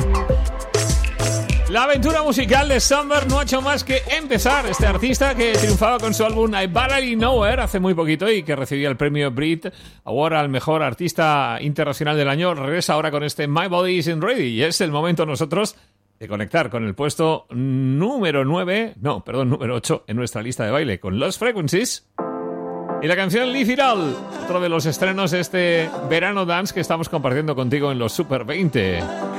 La aventura musical de Summer no ha hecho más que empezar. Este artista que triunfaba con su álbum I Barely Know Her hace muy poquito y que recibía el premio Brit Award al mejor artista internacional del año, regresa ahora con este My Body Isn't Ready. Y es el momento nosotros de conectar con el puesto número 8 en nuestra lista de baile, con Lost Frequencies. Y la canción Leave It All, otro de los estrenos de este verano dance que estamos compartiendo contigo en los Super 20.